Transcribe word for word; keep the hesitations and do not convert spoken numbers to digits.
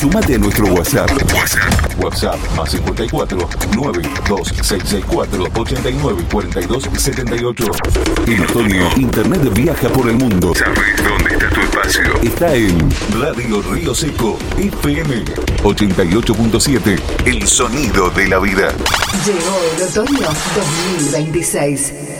Sumate a nuestro WhatsApp. WhatsApp. WhatsApp más cincuenta y cuatro, nueve dos seis seis cuatro, ochenta y nueve, cuarenta y dos, setenta y ocho. En otoño, Internet viaja por el mundo. ¿Sabes dónde está tu espacio? Está en Radio Río Seco, F M ochenta y ocho punto siete. El sonido de la vida. Llegó el otoño dos mil veintiséis.